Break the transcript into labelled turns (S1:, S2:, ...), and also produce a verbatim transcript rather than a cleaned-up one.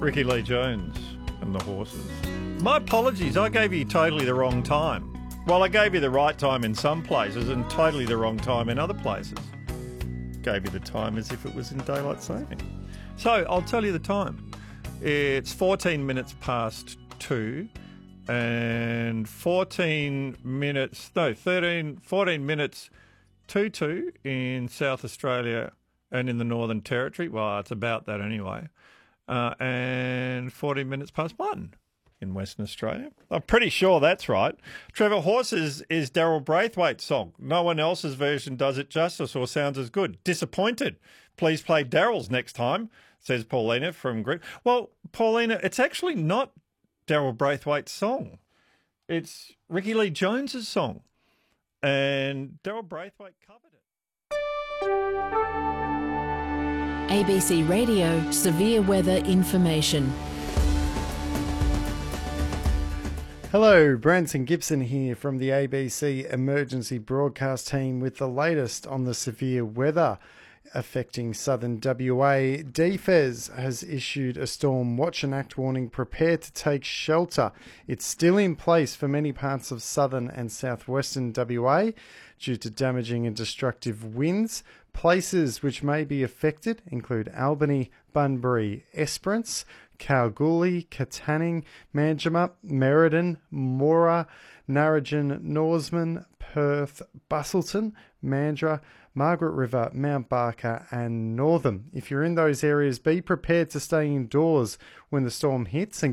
S1: Ricky Lee Jones and the Horses. My apologies, I gave you totally the wrong time. Well, I gave you the right time in some places and totally the wrong time in other places. Gave you the time as if it was in daylight saving. So, I'll tell you the time. It's fourteen minutes past two and fourteen minutes, no, thirteen, fourteen minutes to two in South Australia and in the Northern Territory. Well, it's about that anyway. Uh, and fourteen minutes past one in Western Australia. I'm pretty sure that's right. Trevor Horses is Daryl Braithwaite's song. No one else's version does it justice or sounds as good. Disappointed. Please play Daryl's next time, says Paulina from Grit. Well, Paulina, it's actually not Daryl Braithwaite's song. It's Ricky Lee Jones's song. And Daryl Braithwaite covered it.
S2: A B C Radio Severe Weather Information.
S3: Hello, Branson Gibson here from the A B C Emergency Broadcast Team with the latest on the severe weather affecting southern W A. D F E S has issued a storm watch and act warning. Prepare to take shelter. It's still in place for many parts of southern and southwestern W A due to damaging and destructive winds. Places which may be affected include Albany, Bunbury, Esperance, Kalgoorlie, Katanning, Manjimup, Merredin, Moora, Narrogin, Norseman, Perth, Busselton, Mandurah, Margaret River, Mount Barker and Northam. If you're in those areas, be prepared to stay indoors when the storm hits and